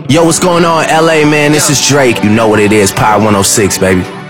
Yo, what's going on, LA, man? This is Drake. You know what it is, Power 106, baby.